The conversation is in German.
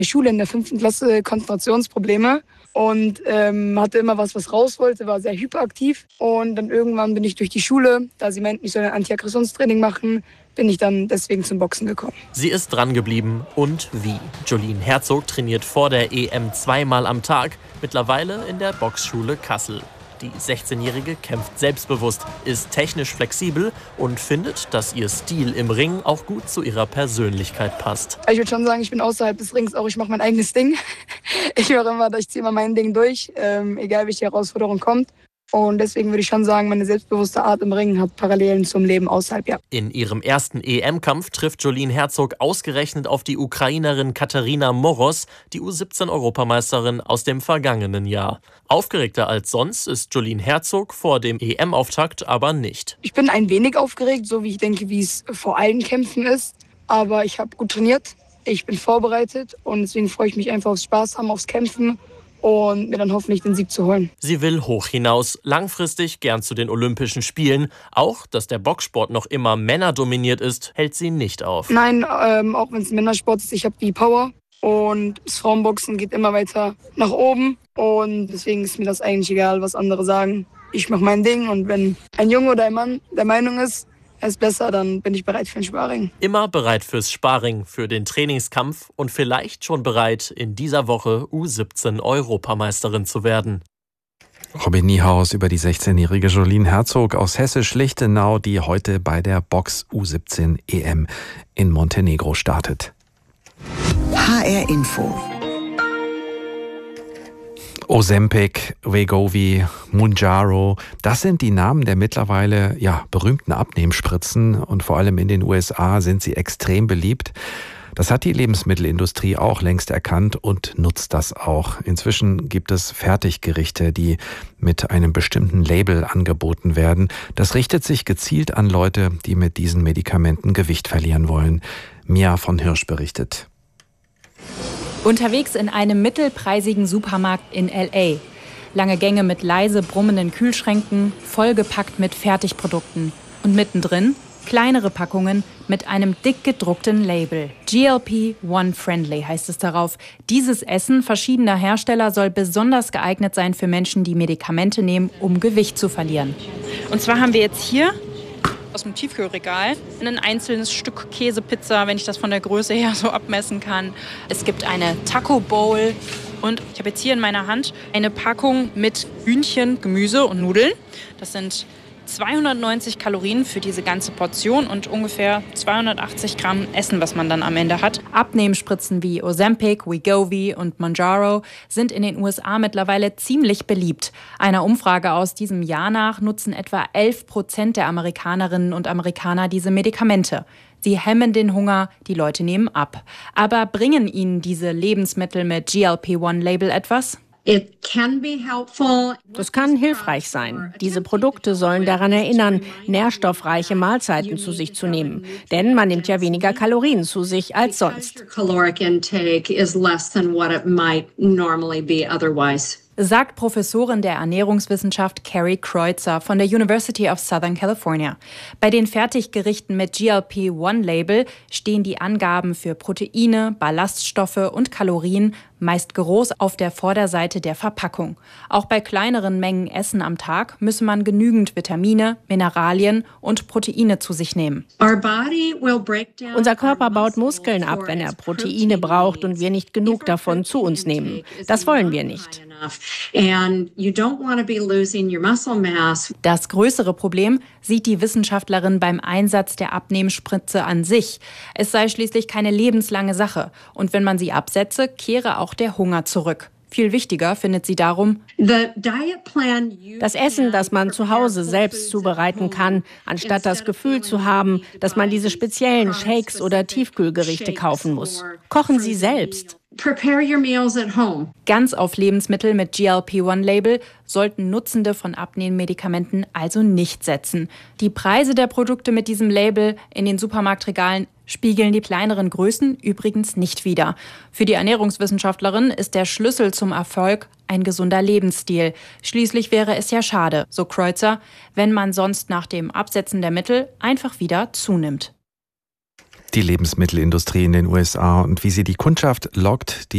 Schule in der 5. Klasse Konzentrationsprobleme und hatte immer was raus wollte, war sehr hyperaktiv. Und dann irgendwann bin ich durch die Schule, da sie meinten, ich soll ein Antiaggressionstraining machen, bin ich dann deswegen zum Boxen gekommen. Sie ist dran geblieben und wie. Jolene Herzog trainiert vor der EM 2-mal am Tag, mittlerweile in der Boxschule Kassel. Die 16-Jährige kämpft selbstbewusst, ist technisch flexibel und findet, dass ihr Stil im Ring auch gut zu ihrer Persönlichkeit passt. Ich würde schon sagen, ich bin außerhalb des Rings auch, ich mache mein eigenes Ding. Ich ziehe immer mein Ding durch, egal welche Herausforderung kommt. Und deswegen würde ich schon sagen, meine selbstbewusste Art im Ring hat Parallelen zum Leben außerhalb, ja. In ihrem ersten EM-Kampf trifft Jolene Herzog ausgerechnet auf die Ukrainerin Katarina Moros, die U17-Europameisterin aus dem vergangenen Jahr. Aufgeregter als sonst ist Jolene Herzog vor dem EM-Auftakt aber nicht. Ich bin ein wenig aufgeregt, so wie ich denke, wie es vor allen Kämpfen ist. Aber ich habe gut trainiert, ich bin vorbereitet und deswegen freue ich mich einfach aufs Spaß haben, aufs Kämpfen. Und mir dann hoffentlich den Sieg zu holen. Sie will hoch hinaus, langfristig gern zu den Olympischen Spielen. Auch, dass der Boxsport noch immer männerdominiert ist, hält sie nicht auf. Nein, auch wenn es ein Männersport ist, ich habe die Power. Und das Frauenboxen geht immer weiter nach oben. Und deswegen ist mir das eigentlich egal, was andere sagen. Ich mache mein Ding und wenn ein Junge oder ein Mann der Meinung ist, er ist besser, dann bin ich bereit für ein Sparring. Immer bereit fürs Sparring, für den Trainingskampf und vielleicht schon bereit, in dieser Woche U17-Europameisterin zu werden. Robin Niehaus über die 16-jährige Jolene Herzog aus Hessisch-Lichtenau, die heute bei der Box U17 EM in Montenegro startet. HR Info. Ozempic, Wegovy, Mounjaro, das sind die Namen der mittlerweile berühmten Abnehmspritzen und vor allem in den USA sind sie extrem beliebt. Das hat die Lebensmittelindustrie auch längst erkannt und nutzt das auch. Inzwischen gibt es Fertiggerichte, die mit einem bestimmten Label angeboten werden. Das richtet sich gezielt an Leute, die mit diesen Medikamenten Gewicht verlieren wollen. Mia von Hirsch berichtet. Unterwegs in einem mittelpreisigen Supermarkt in L.A. Lange Gänge mit leise brummenden Kühlschränken, vollgepackt mit Fertigprodukten. Und mittendrin kleinere Packungen mit einem dick gedruckten Label. GLP-1 Friendly heißt es darauf. Dieses Essen verschiedener Hersteller soll besonders geeignet sein für Menschen, die Medikamente nehmen, um Gewicht zu verlieren. Und zwar haben wir jetzt hier aus dem Tiefkühlregal ein einzelnes Stück Käsepizza, wenn ich das von der Größe her so abmessen kann. Es gibt eine Taco Bowl und ich habe jetzt hier in meiner Hand eine Packung mit Hühnchen, Gemüse und Nudeln. Das sind 290 Kalorien für diese ganze Portion und ungefähr 280 Gramm Essen, was man dann am Ende hat. Abnehmspritzen wie Ozempic, Wegovy und Mounjaro sind in den USA mittlerweile ziemlich beliebt. Einer Umfrage aus diesem Jahr nach nutzen etwa 11% der Amerikanerinnen und Amerikaner diese Medikamente. Sie hemmen den Hunger, die Leute nehmen ab. Aber bringen ihnen diese Lebensmittel mit GLP-1-Label etwas? Das kann hilfreich sein. Diese Produkte sollen daran erinnern, nährstoffreiche Mahlzeiten zu sich zu nehmen. Denn man nimmt ja weniger Kalorien zu sich als sonst. Sagt Professorin der Ernährungswissenschaft Carrie Kreutzer von der University of Southern California. Bei den Fertiggerichten mit GLP-1-Label stehen die Angaben für Proteine, Ballaststoffe und Kalorien meist groß auf der Vorderseite der Verpackung. Auch bei kleineren Mengen Essen am Tag müsse man genügend Vitamine, Mineralien und Proteine zu sich nehmen. Unser Körper baut Muskeln ab, wenn er Proteine braucht und wir nicht genug davon zu uns nehmen. Das wollen wir nicht. Das größere Problem sieht die Wissenschaftlerin beim Einsatz der Abnehmspritze an sich. Es sei schließlich keine lebenslange Sache. Und wenn man sie absetze, kehre auch der Hunger zurück. Viel wichtiger findet sie darum, das Essen, das man zu Hause selbst zubereiten kann, anstatt das Gefühl zu haben, dass man diese speziellen Shakes oder Tiefkühlgerichte kaufen muss. Kochen Sie selbst. Ganz auf Lebensmittel mit GLP-1-Label sollten Nutzende von Abnehmmedikamenten also nicht setzen. Die Preise der Produkte mit diesem Label in den Supermarktregalen spiegeln die kleineren Größen übrigens nicht wider. Für die Ernährungswissenschaftlerin ist der Schlüssel zum Erfolg ein gesunder Lebensstil. Schließlich wäre es ja schade, so Kreutzer, wenn man sonst nach dem Absetzen der Mittel einfach wieder zunimmt. Die Lebensmittelindustrie in den USA und wie sie die Kundschaft lockt, die